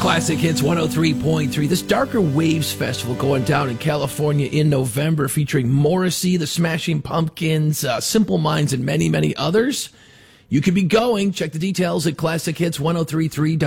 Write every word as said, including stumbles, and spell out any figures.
Classic Hits one oh three point three. This Darker Waves Festival going down in California in November, featuring Morrissey, the Smashing Pumpkins, uh, Simple Minds, and many, many others. You could be going. Check the details at classic hits ten thirty-three dot com.